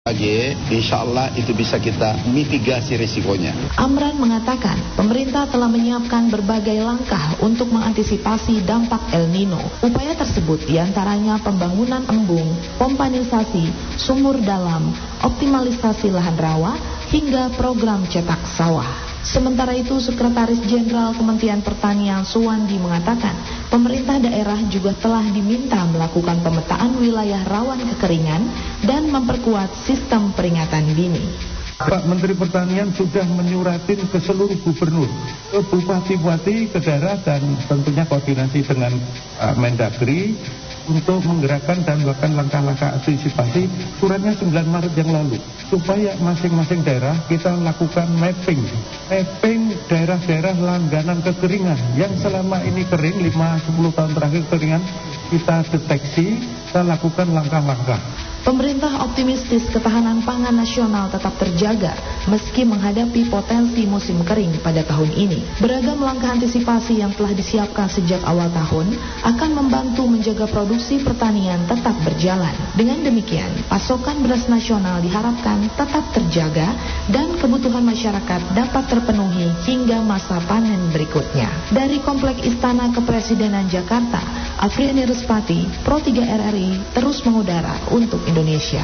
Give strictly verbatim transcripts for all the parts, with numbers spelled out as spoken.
G, insya Allah itu bisa kita mitigasi risikonya. Amran mengatakan pemerintah telah menyiapkan berbagai langkah untuk mengantisipasi dampak El Nino. Upaya tersebut diantaranya pembangunan embung, pompanisasi, sumur dalam, optimalisasi lahan rawa, hingga program cetak sawah. Sementara itu, Sekretaris Jenderal Kementerian Pertanian Suwandi mengatakan, pemerintah daerah juga telah diminta melakukan pemetaan wilayah rawan kekeringan dan memperkuat sistem peringatan dini. Pak Menteri Pertanian sudah menyuratin ke seluruh gubernur, ke bupati-bupati, ke daerah, dan tentunya koordinasi dengan uh, Mendagri untuk menggerakkan dan melakukan langkah-langkah antisipasi. Suratnya sembilan Maret yang lalu, supaya masing-masing daerah kita lakukan mapping mapping daerah-daerah langganan kekeringan yang selama ini kering, lima sampai sepuluh tahun terakhir kekeringan, kita deteksi, kita lakukan langkah-langkah. Pemerintah optimistis ketahanan pangan nasional tetap terjaga meski menghadapi potensi musim kering pada tahun ini. Beragam langkah antisipasi yang telah disiapkan sejak awal tahun akan membantu menjaga produksi pertanian tetap berjalan. Dengan demikian, pasokan beras nasional diharapkan tetap terjaga dan kebutuhan masyarakat dapat terpenuhi hingga masa panen berikutnya. Dari Komplek Istana Kepresidenan Jakarta, Afriani Ruspati, Pro tiga R R I, terus mengudara untuk Indonesia.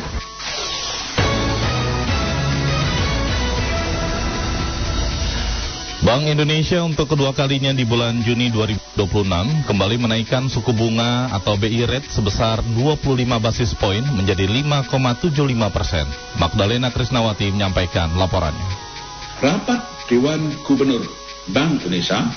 Bank Indonesia untuk kedua kalinya di bulan Juni dua ribu dua puluh enam kembali menaikkan suku bunga atau B I rate sebesar dua puluh lima basis poin menjadi lima koma tujuh lima persen. Magdalena Krisnawati menyampaikan laporannya. Rapat Dewan Gubernur Bank Indonesia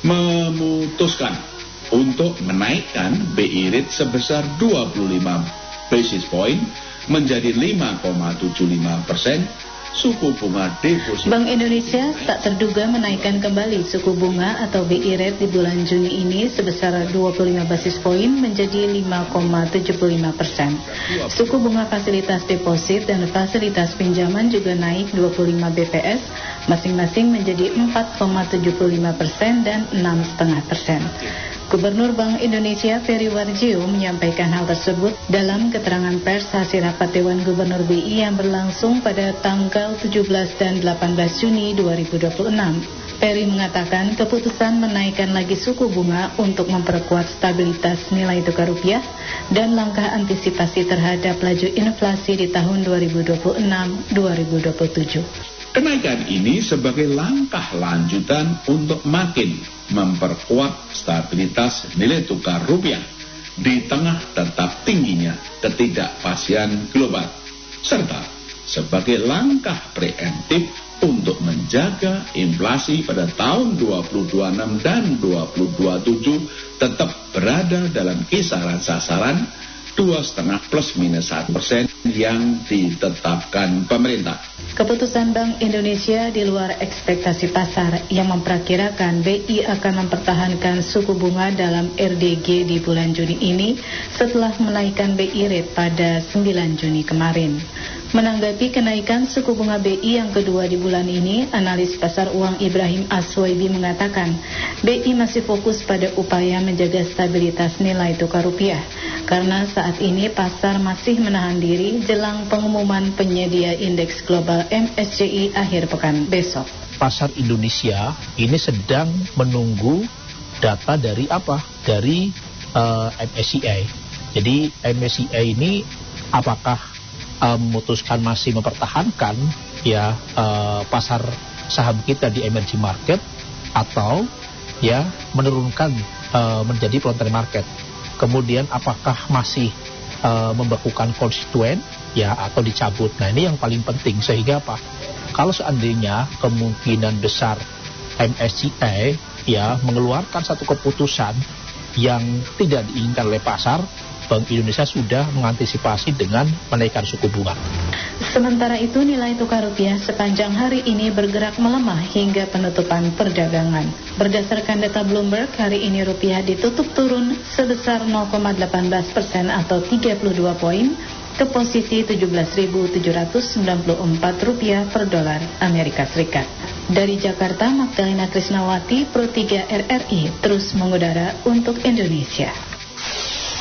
memutuskan untuk menaikkan B I rate sebesar dua puluh lima basis point menjadi lima koma tujuh lima persen suku bunga deposito. Bank Indonesia tak terduga menaikkan kembali suku bunga atau B I rate di bulan Juni ini sebesar dua puluh lima basis point menjadi lima koma tujuh lima persen. Suku bunga fasilitas deposit dan fasilitas pinjaman juga naik dua puluh lima B P S masing-masing menjadi empat koma tujuh lima persen dan enam koma lima persen. Gubernur Bank Indonesia Peri Warjio menyampaikan hal tersebut dalam keterangan pers hasil rapat Dewan Gubernur B I yang berlangsung pada tanggal tujuh belas dan delapan belas Juni dua ribu dua puluh enam. Peri mengatakan keputusan menaikkan lagi suku bunga untuk memperkuat stabilitas nilai tukar rupiah dan langkah antisipasi terhadap laju inflasi di tahun dua ribu dua puluh enam dua ribu dua puluh tujuh. Kenaikan ini sebagai langkah lanjutan untuk makin memperkuat stabilitas nilai tukar rupiah di tengah tetap tingginya ketidakpastian global, serta sebagai langkah preemptif untuk menjaga inflasi pada tahun dua ribu dua puluh enam dan dua ribu dua puluh tujuh tetap berada dalam kisaran sasaran dua koma lima plus minus satu persen yang ditetapkan pemerintah. Keputusan Bank Indonesia di luar ekspektasi pasar yang memperkirakan B I akan mempertahankan suku bunga dalam R D G di bulan Juni ini setelah menaikkan B I rate pada sembilan Juni kemarin. Menanggapi kenaikan suku bunga B I yang kedua di bulan ini, analis pasar uang Ibrahim Aswaibi mengatakan B I masih fokus pada upaya menjaga stabilitas nilai tukar rupiah karena saat ini pasar masih menahan diri jelang pengumuman penyedia indeks global M S C I akhir pekan besok. Pasar Indonesia ini sedang menunggu data dari apa? Dari uh, M S C I. Jadi M S C I ini apakah uh, memutuskan masih mempertahankan ya uh, pasar saham kita di emerging market atau ya menurunkan uh, menjadi voluntary market. Kemudian apakah masih uh, membekukan konstituen ya atau dicabut. Nah, ini yang paling penting sehingga apa? Kalau seandainya kemungkinan besar M S C I ya mengeluarkan satu keputusan yang tidak diinginkan oleh pasar, Bank Indonesia sudah mengantisipasi dengan menaikkan suku bunga. Sementara itu nilai tukar rupiah sepanjang hari ini bergerak melemah hingga penutupan perdagangan. Berdasarkan data Bloomberg, hari ini rupiah ditutup turun sebesar nol koma satu delapan persen atau tiga puluh dua poin ke posisi tujuh belas ribu tujuh ratus sembilan puluh empat rupiah per dolar Amerika Serikat. Dari Jakarta, Magdalena Krisnawati, Pro tiga R R I, terus mengudara untuk Indonesia.